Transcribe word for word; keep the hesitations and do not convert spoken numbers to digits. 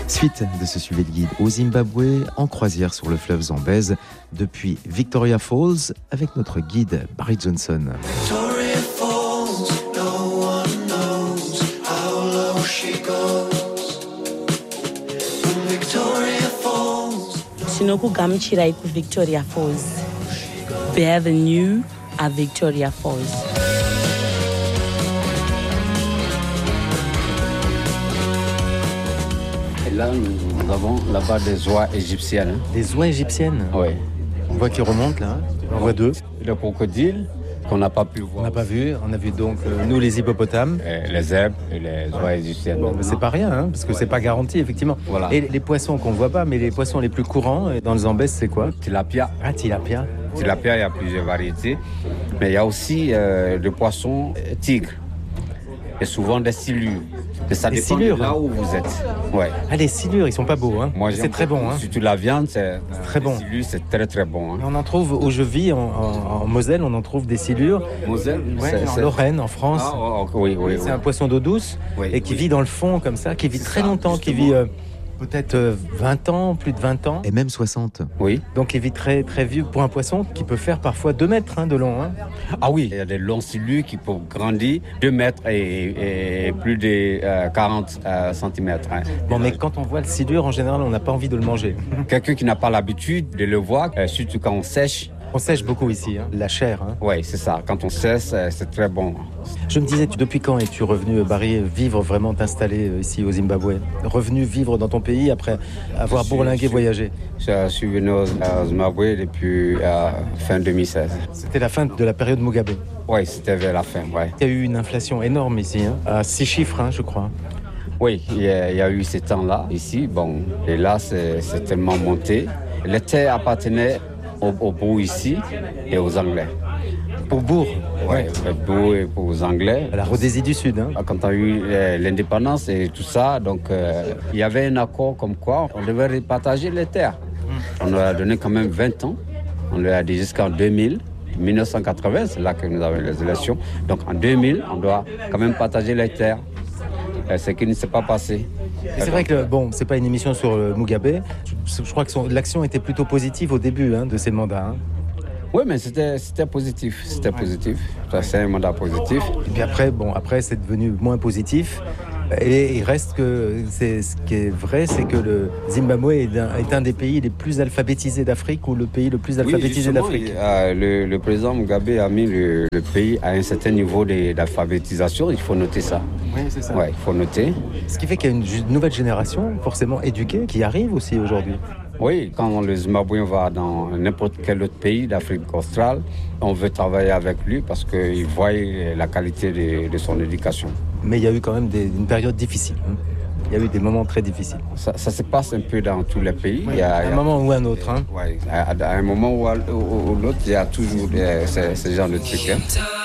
Suite de ce suivi de guide au Zimbabwe, en croisière sur le fleuve Zambèze, depuis Victoria Falls, avec notre guide Barry Johnson. Victoria Falls, no one knows how low she goes. Victoria Falls. Tinokugamuchirai ku Victoria Falls. Bienvenue à Victoria Falls. Là, nous avons là-bas des oies égyptiennes. Des oies égyptiennes? Oui. On voit qu'ils remontent là. On voit deux. Le crocodile qu'on n'a pas pu voir. On n'a pas vu. On a vu donc euh, nous les hippopotames. Et les zèbres et les oies égyptiennes. Bon, mais c'est pas rien, hein, parce que ouais. c'est pas garanti effectivement. Voilà. Et les poissons qu'on voit pas, mais les poissons les plus courants dans le Zambèze, c'est quoi? Tilapia. Ah, tilapia. Tilapia, il y a plusieurs variétés. Mais il y a aussi euh, le poisson euh, tigre. Et souvent des silures. Et ça des dépend silures, de là hein. où vous êtes. Ouais. Ah, les silures, ils sont pas beaux, hein. Moi, c'est très bon, hein. Surtout la viande, c'est, c'est très bon. Les silures, c'est très très bon. Hein. On en trouve où je vis, en, en, en Moselle, on en trouve des silures. Moselle, ouais, c'est, en c'est... Lorraine, en France. Ah, oh, oh, oui, oui, c'est oui. un poisson d'eau douce oui, et qui oui. vit dans le fond comme ça, qui vit c'est très ça, longtemps, justement. qui vit euh, peut-être euh, vingt ans, plus de vingt ans. Et même soixante. Oui. Donc il vit très, très vieux pour un poisson qui peut faire parfois deux mètres hein, de long. Hein. Ah oui, il y a des longs silures qui peuvent grandir deux mètres et, et plus de euh, quarante euh, centimètres. Hein. Bon, mais quand on voit le silure, en général, on n'a pas envie de le manger. Quelqu'un qui n'a pas l'habitude de le voir, euh, surtout quand on sèche. On sèche beaucoup ici, hein. La chair. Hein. Oui, c'est ça. Quand on sèche, c'est très bon. Je me disais, depuis quand es-tu revenu, Barry, vivre, vraiment t'installer ici au Zimbabwe? Revenu vivre dans ton pays après avoir je bourlingué, suis, voyagé? Je suis venu au Zimbabwe depuis euh, fin deux mille seize. C'était la fin de la période Mugabe? Oui, c'était vers la fin, oui. Il y a eu une inflation énorme ici, hein, à six chiffres, hein, je crois. Oui, il y, a, il y a eu ces temps-là ici, bon, et là, c'est, c'est tellement monté. Les terres appartenaient au, au bourg ici et aux Anglais. Pour Bourg? Oui, au bourg et aux Anglais. À la Rhodésie du Sud, hein. Quand on a eu l'indépendance et tout ça, donc euh, il y avait un accord comme quoi on devait repartager les terres. On leur a donné quand même vingt ans. On leur a dit jusqu'en deux mille. dix-neuf cent quatre-vingts, c'est là que nous avons les élections. Donc en deux mille, on doit quand même partager les terres. Ce qui ne s'est pas passé. Et c'est vrai que, bon, c'est pas une émission sur euh, Mugabe. Je, je crois que son, l'action était plutôt positive au début hein, de ses mandats. Hein. Oui, mais c'était, c'était positif. C'était ouais. positif. C'est un mandat positif. Et puis après, bon, après, c'est devenu moins positif. Et il reste que, c'est, ce qui est vrai, c'est que le Zimbabwe est un, est un des pays les plus alphabétisés d'Afrique ou le pays le plus alphabétisé oui, d'Afrique. Il, euh, le, le président Mugabe a mis le, le pays à un certain niveau de, d'alphabétisation. Il faut noter ça. Oui, c'est ça. Ouais, il faut noter. Ce qui fait qu'il y a une nouvelle génération, forcément éduquée, qui arrive aussi aujourd'hui. Oui, quand le Zimbabwe va dans n'importe quel autre pays d'Afrique australe, on veut travailler avec lui parce qu'il voit la qualité de, de son éducation. Mais il y a eu quand même des, une période difficile. Hein. Il y a eu des moments très difficiles. Ça, ça se passe un peu dans tous les pays. Oui, il y a, à un il y a, moment ou un autre. Hein. Oui, à, à un moment ou, à, ou, ou l'autre, il y a toujours des, ces, ces genres de trucs. Hein.